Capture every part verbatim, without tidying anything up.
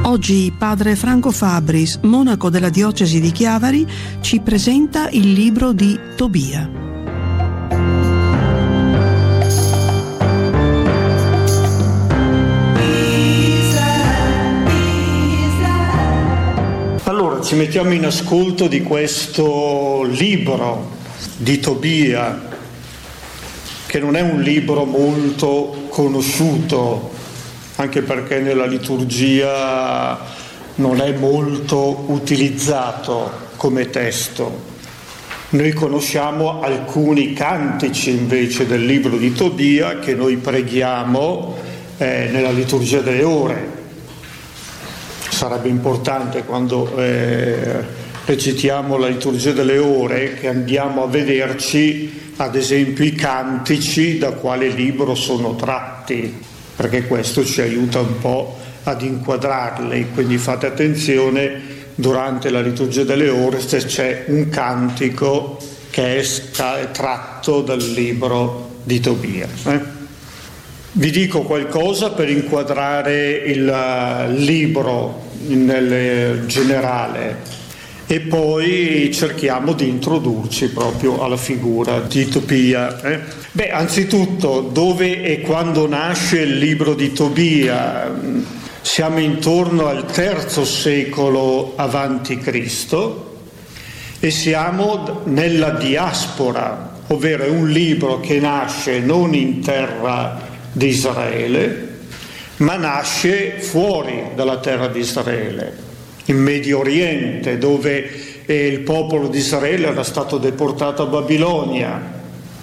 Oggi padre Franco Fabris, monaco della diocesi di Chiavari, ci presenta il libro di Tobia. Allora, ci mettiamo in ascolto di questo libro di Tobia, che non è un libro molto conosciuto, anche perché nella liturgia non è molto utilizzato come testo. Noi conosciamo alcuni cantici invece del libro di Tobia che noi preghiamo eh, nella liturgia delle ore. Sarebbe importante quando eh, recitiamo la liturgia delle ore che andiamo a vederci ad esempio i cantici da quale libro sono tratti, perché questo ci aiuta un po' ad inquadrarli. Quindi fate attenzione durante la liturgia delle ore se c'è un cantico che è tratto dal libro di Tobia. Eh? Vi dico qualcosa per inquadrare il libro nel generale e poi cerchiamo di introdurci proprio alla figura di Tobia. Eh? Beh, anzitutto, dove e quando nasce il libro di Tobia? Siamo intorno al terzo secolo avanti Cristo e siamo nella diaspora, ovvero è un libro che nasce non in terra di Israele, ma nasce fuori dalla terra di Israele, in Medio Oriente, dove il popolo di Israele era stato deportato a Babilonia.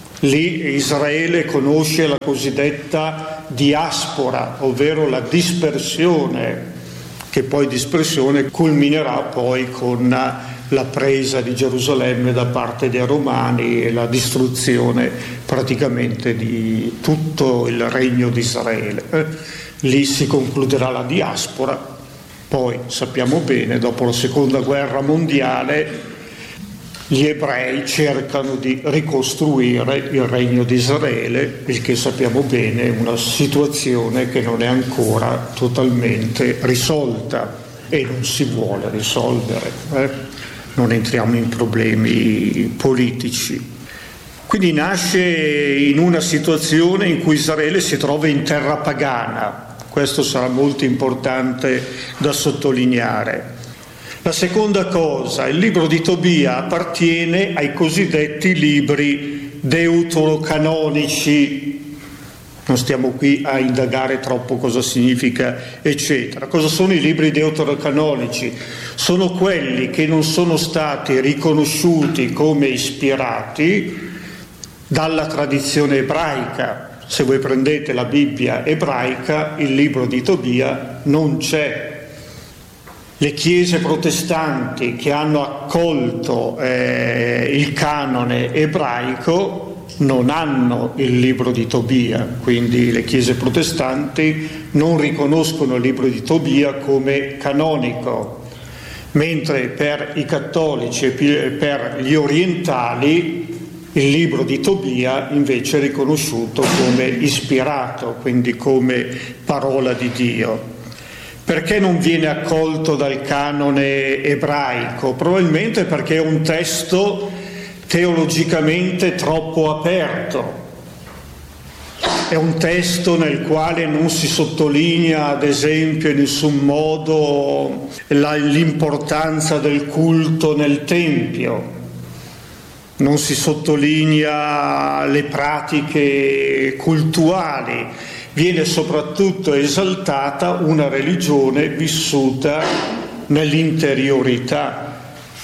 Lì Israele conosce la cosiddetta diaspora, ovvero la dispersione, che poi dispersione culminerà poi con la presa di Gerusalemme da parte dei Romani e la distruzione praticamente di tutto il regno di Israele. Eh, lì si concluderà la diaspora. Poi sappiamo bene, dopo la seconda guerra mondiale, gli ebrei cercano di ricostruire il regno di Israele, il che sappiamo bene è una situazione che non è ancora totalmente risolta e non si vuole risolvere. Eh? Non entriamo in problemi politici. Quindi nasce in una situazione in cui Israele si trova in terra pagana. Questo sarà molto importante da sottolineare. La seconda cosa, il libro di Tobia appartiene ai cosiddetti libri deuterocanonici. Non stiamo qui a indagare troppo cosa significa, eccetera. Cosa sono i libri deuterocanonici? Sono quelli che non sono stati riconosciuti come ispirati dalla tradizione ebraica. Se voi prendete la Bibbia ebraica, il libro di Tobia non c'è. Le chiese protestanti che hanno accolto eh, il canone ebraico non hanno il libro di Tobia, quindi le chiese protestanti non riconoscono il libro di Tobia come canonico, mentre per i cattolici e per gli orientali il libro di Tobia invece è riconosciuto come ispirato, quindi come parola di Dio. Perché non viene accolto dal canone ebraico? Probabilmente perché è un testo teologicamente troppo aperto. È un testo nel quale non si sottolinea, ad esempio, in nessun modo la, l'importanza del culto nel Tempio. Non si sottolinea le pratiche cultuali, viene soprattutto esaltata una religione vissuta nell'interiorità,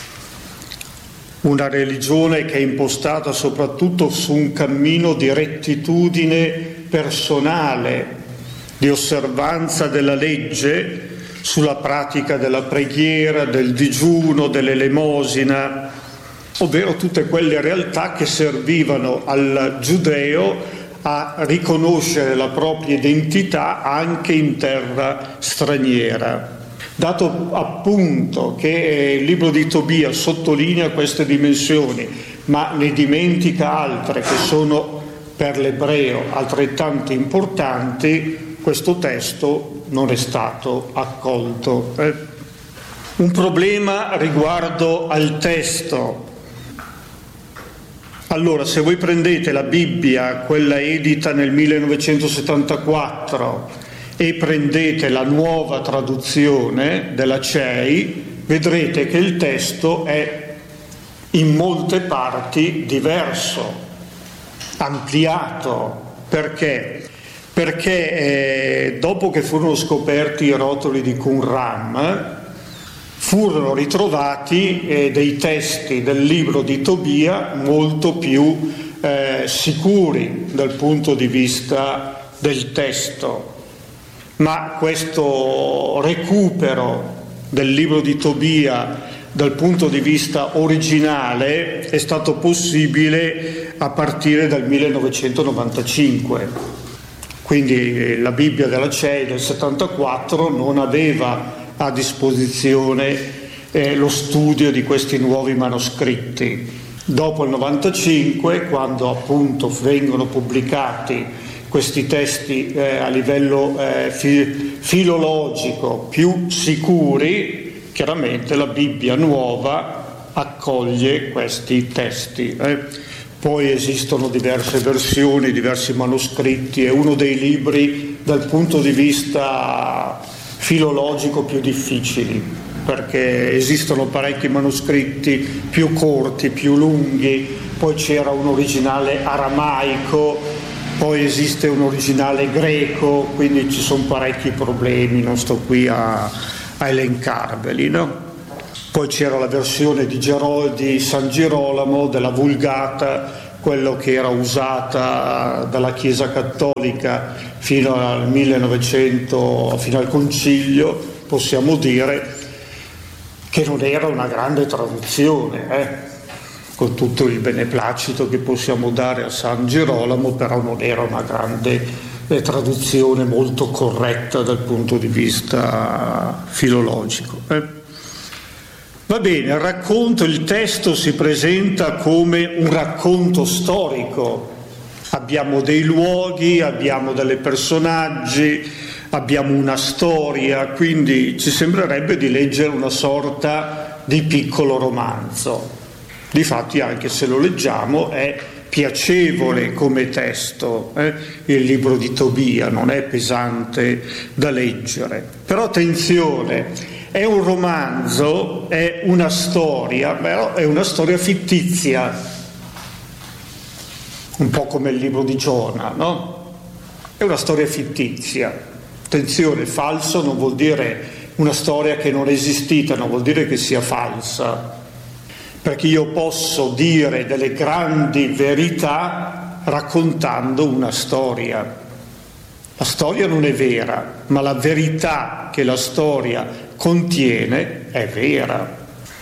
una religione che è impostata soprattutto su un cammino di rettitudine personale, di osservanza della legge, sulla pratica della preghiera, del digiuno, dell'elemosina, ovvero tutte quelle realtà che servivano al giudeo a riconoscere la propria identità anche in terra straniera. Dato appunto che il libro di Tobia sottolinea queste dimensioni, ma ne dimentica altre che sono per l'ebreo altrettanto importanti, questo testo non è stato accolto. Eh. Un problema riguardo al testo. Allora, se voi prendete la Bibbia, quella edita nel millenovecentosettantaquattro, e prendete la nuova traduzione della C E I, vedrete che il testo è in molte parti diverso, ampliato. Perché? Perché eh, dopo che furono scoperti i rotoli di Qumran, furono ritrovati eh, dei testi del libro di Tobia molto più eh, sicuri dal punto di vista del testo. Ma questo recupero del libro di Tobia dal punto di vista originale è stato possibile a partire dal millenovecentonovantacinque. Quindi la Bibbia della C E I del settantaquattro non aveva a disposizione eh, lo studio di questi nuovi manoscritti. Dopo il novantacinque, quando appunto vengono pubblicati questi testi eh, a livello eh, fi- filologico più sicuri, chiaramente la Bibbia nuova accoglie questi testi. Eh. Poi esistono diverse versioni, diversi manoscritti, è uno dei libri dal punto di vista filologico più difficili, perché esistono parecchi manoscritti più corti, più lunghi, poi c'era un originale aramaico, poi esiste un originale greco, quindi ci sono parecchi problemi, non sto qui a, a elencarveli, no? Poi c'era la versione di, Gero, di San Girolamo della Vulgata, quello che era usata dalla Chiesa Cattolica fino al millenovecento, fino al Concilio. Possiamo dire che non era una grande traduzione, eh? con tutto il beneplacito che possiamo dare a San Girolamo, però non era una grande eh, traduzione molto corretta dal punto di vista filologico. Eh? Va bene, il racconto, il testo si presenta come un racconto storico. Abbiamo dei luoghi, abbiamo dei personaggi, abbiamo una storia, quindi ci sembrerebbe di leggere una sorta di piccolo romanzo. Difatti, anche se lo leggiamo, è piacevole come testo, eh? Il libro di Tobia non è pesante da leggere. Però attenzione, è un romanzo, è una storia, però è una storia fittizia, un po' come il libro di Giona, no? È una storia fittizia. Attenzione, falso non vuol dire una storia che non è esistita, non vuol dire che sia falsa, perché io posso dire delle grandi verità raccontando una storia. La storia non è vera, ma la verità che la storia contiene è vera.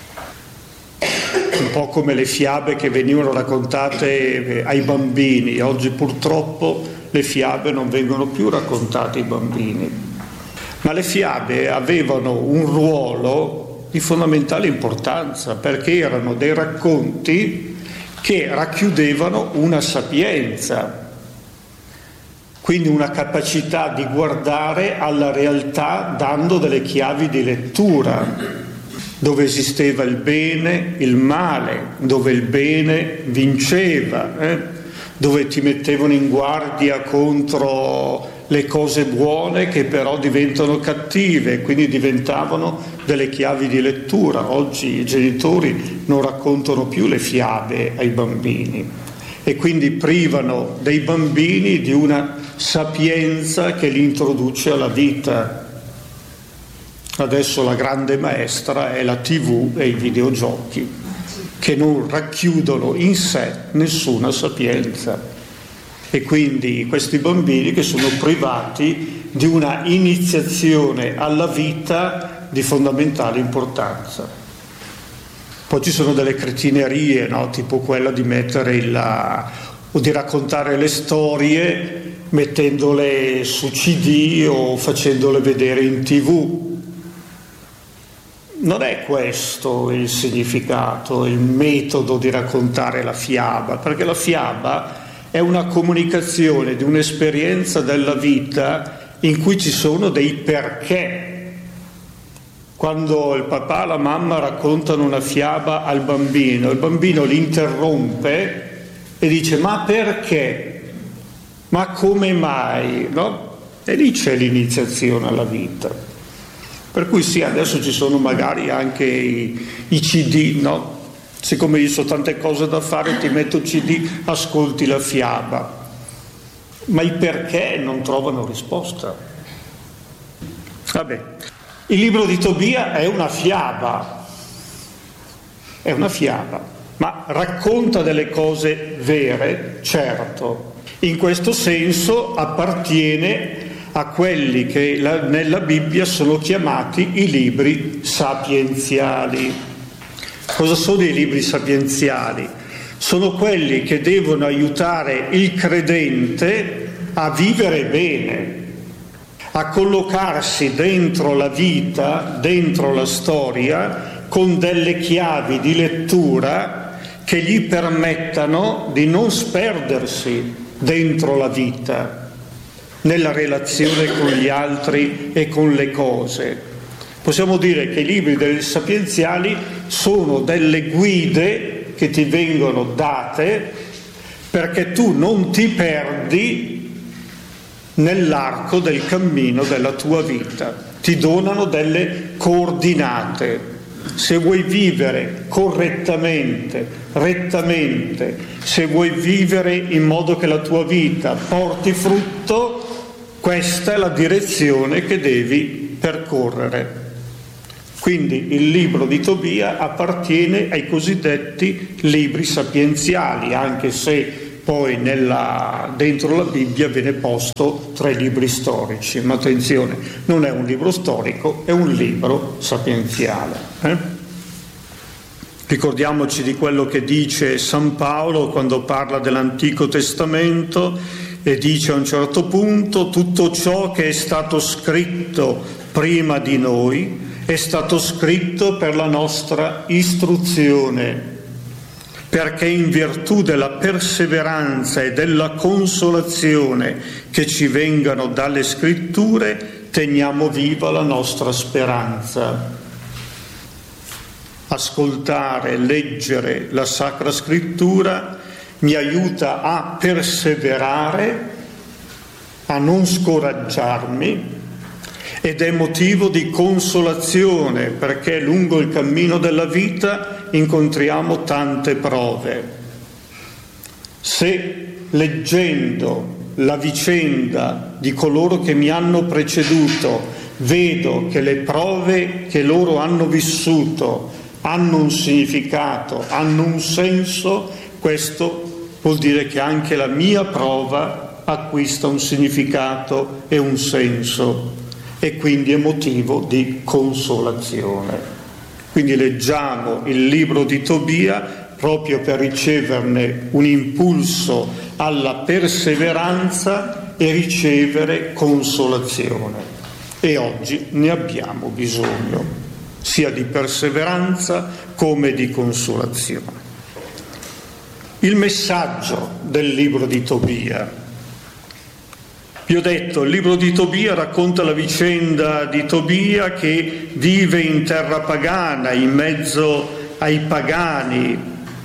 Un po' come le fiabe che venivano raccontate ai bambini. Oggi purtroppo le fiabe non vengono più raccontate ai bambini, ma le fiabe avevano un ruolo di fondamentale importanza, perché erano dei racconti che racchiudevano una sapienza, quindi una capacità di guardare alla realtà dando delle chiavi di lettura, dove esisteva il bene, il male, dove il bene vinceva, eh? dove ti mettevano in guardia contro le cose buone che però diventano cattive, quindi diventavano delle chiavi di lettura. Oggi i genitori non raccontano più le fiabe ai bambini e quindi privano dei bambini di una sapienza che li introduce alla vita. Adesso la grande maestra è la tivù e i videogiochi, che non racchiudono in sé nessuna sapienza. E quindi questi bambini che sono privati di una iniziazione alla vita di fondamentale importanza. Poi ci sono delle cretinerie, no? Tipo quella di mettere il, o di raccontare le storie mettendole su C D o facendole vedere in tivù. Non è questo il significato, il metodo di raccontare la fiaba, perché la fiaba è una comunicazione di un'esperienza della vita in cui ci sono dei perché. Quando il papà e la mamma raccontano una fiaba al bambino, il bambino li interrompe e dice: ma perché? Ma come mai? No? E lì c'è l'iniziazione alla vita. Per cui sì, adesso ci sono magari anche i, i C D, no? Siccome io so tante cose da fare, ti metto C D, ascolti la fiaba. Ma i perché non trovano risposta. Vabbè. Il libro di Tobia è una fiaba, è una fiaba, ma racconta delle cose vere, certo. In questo senso appartiene a quelli che la, nella Bibbia sono chiamati i libri sapienziali. Cosa sono i libri sapienziali? Sono quelli che devono aiutare il credente a vivere bene, a collocarsi dentro la vita, dentro la storia, con delle chiavi di lettura che gli permettano di non sperdersi dentro la vita, nella relazione con gli altri e con le cose. Possiamo dire che i libri dei sapienziali sono delle guide che ti vengono date perché tu non ti perdi nell'arco del cammino della tua vita. Ti donano delle coordinate. Se vuoi vivere correttamente, rettamente, se vuoi vivere in modo che la tua vita porti frutto, questa è la direzione che devi percorrere. Quindi il libro di Tobia appartiene ai cosiddetti libri sapienziali, anche se poi nella, dentro la Bibbia viene posto tre libri storici, ma attenzione, non è un libro storico, è un libro sapienziale. Eh? Ricordiamoci di quello che dice San Paolo quando parla dell'Antico Testamento e dice a un certo punto: tutto ciò che è stato scritto prima di noi è stato scritto per la nostra istruzione, perché in virtù della perseveranza e della consolazione che ci vengano dalle scritture teniamo viva la nostra speranza. Ascoltare, leggere la Sacra Scrittura mi aiuta a perseverare, a non scoraggiarmi, ed è motivo di consolazione, perché lungo il cammino della vita incontriamo tante prove. Se leggendo la vicenda di coloro che mi hanno preceduto vedo che le prove che loro hanno vissuto hanno un significato, hanno un senso, questo vuol dire che anche la mia prova acquista un significato e un senso, e quindi è motivo di consolazione. Quindi leggiamo il libro di Tobia proprio per riceverne un impulso alla perseveranza e ricevere consolazione. E oggi ne abbiamo bisogno, sia di perseveranza come di consolazione. Il messaggio del libro di Tobia. Vi ho detto, il libro di Tobia racconta la vicenda di Tobia che vive in terra pagana, in mezzo ai pagani,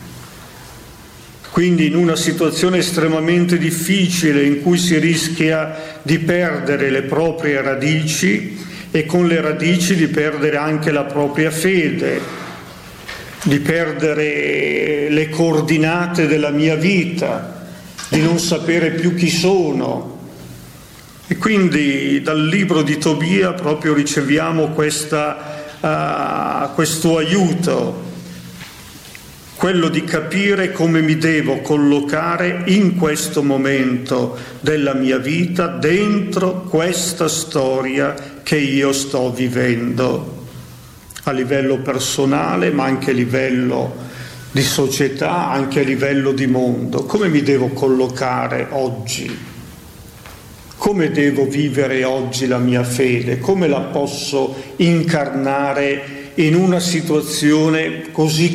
quindi in una situazione estremamente difficile in cui si rischia di perdere le proprie radici e con le radici di perdere anche la propria fede, di perdere le coordinate della mia vita, di non sapere più chi sono. E quindi dal libro di Tobia proprio riceviamo questa, uh, questo aiuto, quello di capire come mi devo collocare in questo momento della mia vita, dentro questa storia che io sto vivendo, a livello personale, ma anche a livello di società, anche a livello di mondo. Come mi devo collocare oggi? Come devo vivere oggi la mia fede? Come la posso incarnare in una situazione così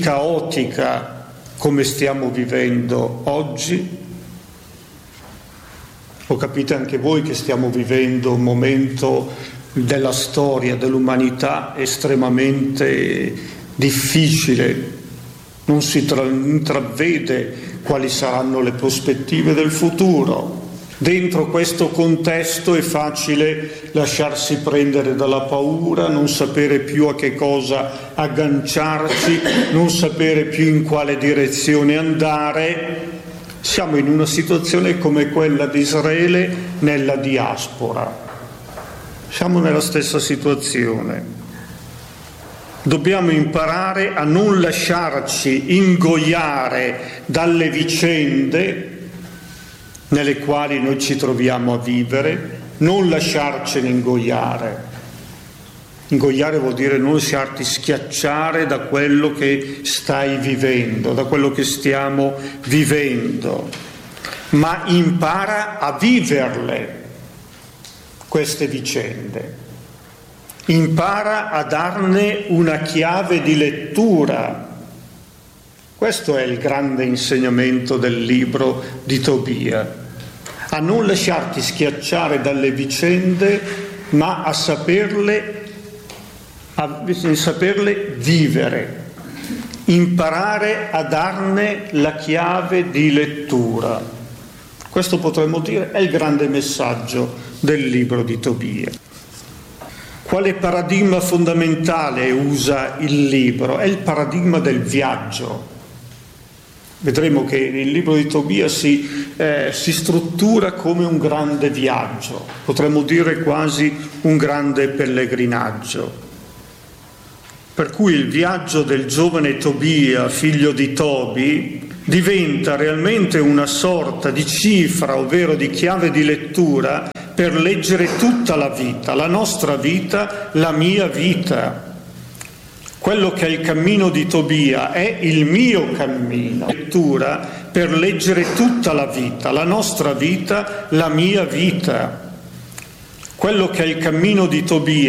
caotica come stiamo vivendo oggi? Lo capite anche voi che stiamo vivendo un momento della storia, dell'umanità estremamente difficile. Non si tra- intravede quali saranno le prospettive del futuro. Dentro questo contesto è facile lasciarsi prendere dalla paura, non sapere più a che cosa agganciarci, non sapere più in quale direzione andare. Siamo in una situazione come quella di Israele nella diaspora. Siamo nella stessa situazione. Dobbiamo imparare a non lasciarci ingoiare dalle vicende nelle quali noi ci troviamo a vivere, non lasciarcene ingoiare. Ingoiare vuol dire non lasciarti schiacciare da quello che stai vivendo, da quello che stiamo vivendo, ma impara a viverle, queste vicende. Impara a darne una chiave di lettura. Questo è il grande insegnamento del libro di Tobia, a non lasciarti schiacciare dalle vicende, ma a saperle, a saperle vivere, imparare a darne la chiave di lettura. Questo potremmo dire è il grande messaggio del libro di Tobia. Quale paradigma fondamentale usa il libro? È il paradigma del viaggio. Vedremo che il libro di Tobia si, eh, si struttura come un grande viaggio, potremmo dire quasi un grande pellegrinaggio. Per cui il viaggio del giovane Tobia, figlio di Tobi, diventa realmente una sorta di cifra, ovvero di chiave di lettura, per leggere tutta la vita, la nostra vita, la mia vita. Quello che è il cammino di Tobia è il mio cammino. Lettura per leggere tutta la vita, la nostra vita, la mia vita. Quello che è il cammino di Tobia